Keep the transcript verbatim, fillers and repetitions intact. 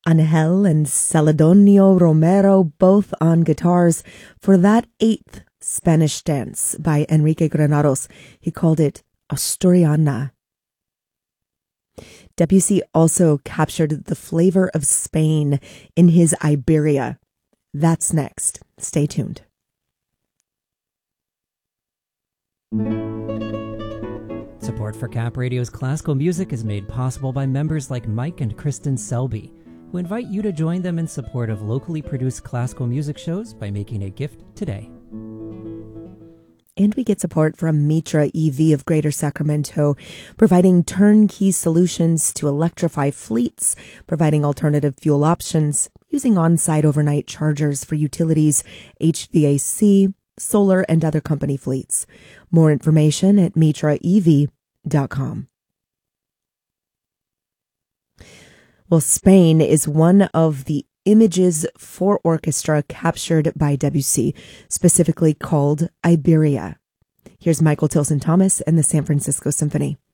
Angel and Celedonio Romero, both on guitars, for that eighth Spanish dance by Enrique Granados. He called it Asturiana. Debussy also captured the flavor of Spain in his Iberia. That's next. Stay tuned. Support for Cap Radio's classical music is made possible by members like Mike and Kristen Selby, who invite you to join them in support of locally produced classical music shows by making a gift today. And we get support from Mitra E V of Greater Sacramento, providing turnkey solutions to electrify fleets, providing alternative fuel options, using on-site overnight chargers for utilities, H V A C, solar, and other company fleets. More information at mitra e v dot com. Well, Spain is one of the images for orchestra captured by Debussy, specifically called Iberia. Here's Michael Tilson Thomas and the San Francisco Symphony.